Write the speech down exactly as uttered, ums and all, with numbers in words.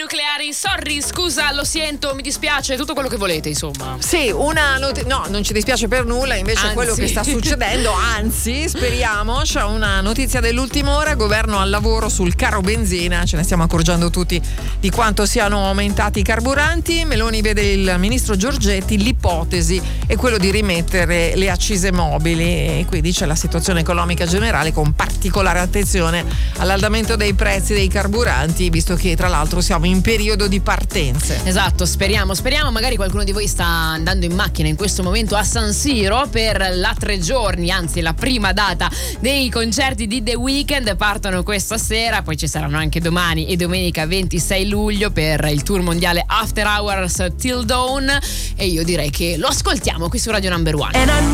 nucleari, sorry, scusa, lo sento, mi dispiace, tutto quello che volete, insomma. Sì, una not- no, non ci dispiace per nulla, invece Anzi. quello che sta succedendo, anzi, speriamo, c'è una notizia dell'ultima ora, governo al lavoro sul caro benzina, ce ne stiamo accorgendo tutti di quanto siano aumentati i carburanti. Meloni vede il ministro Giorgetti, l'ipotesi è quello di rimettere le accise mobili e qui dice la situazione economica generale con particolare attenzione all'andamento dei prezzi dei carburanti, visto che tra l'altro siamo in periodo di partenze. Esatto, speriamo, speriamo, magari qualcuno di voi sta andando in macchina in questo momento a San Siro per la tre giorni, anzi la prima data dei concerti di The Weeknd, partono questa sera, poi ci saranno anche domani e domenica ventisei luglio per il tour mondiale After Hours Till Dawn e io direi che lo ascoltiamo qui su Radio Number One.